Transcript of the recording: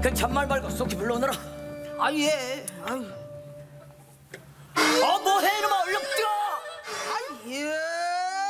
잔말 말고 쏙히 불러오너라. 아 예. 아유. 어머